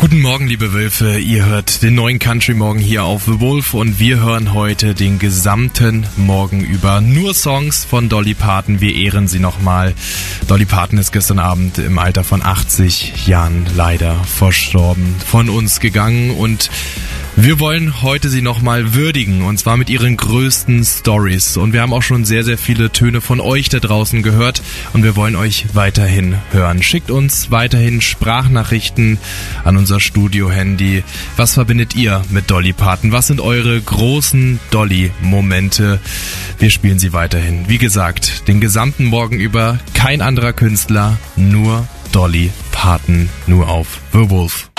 Guten Morgen, liebe Wölfe. Ihr hört den neuen Country Morgen hier auf The Wolf und wir hören heute den gesamten Morgen über nur Songs von Dolly Parton. Wir ehren sie nochmal. Dolly Parton ist gestern Abend im Alter von 80 Jahren leider verstorben, von uns gegangen und wir wollen heute sie nochmal würdigen, und zwar mit ihren größten Stories. Und wir haben auch schon sehr, sehr viele Töne von euch da draußen gehört und wir wollen euch weiterhin hören. Schickt uns weiterhin Sprachnachrichten an unser Studio-Handy. Was verbindet ihr mit Dolly Parton? Was sind eure großen Dolly-Momente? Wir spielen sie weiterhin. Wie gesagt, den gesamten Morgen über kein anderer Künstler, nur Dolly Parton, nur auf The Wolf.